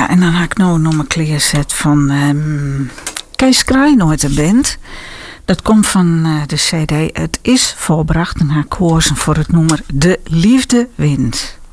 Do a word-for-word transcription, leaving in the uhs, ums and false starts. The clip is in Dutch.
Ja, en dan had ik nou nog een kleerzet van um, Kees Kraai, nooit een band. Dat komt van uh, de cd Het is volbracht en haar kozen voor het nummer De Liefde Wint.